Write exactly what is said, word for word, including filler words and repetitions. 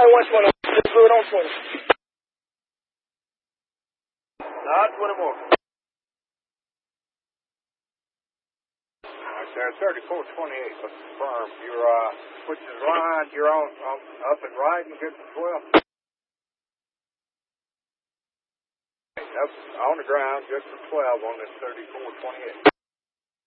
one twenty. Just do it on twenty. Not twenty more. There, thirty-four twenty-eight, let's confirm. You're, uh, which is line, you're on, on up and right and good for twelve. Up on the ground, good for twelve on this thirty-four twenty-eight.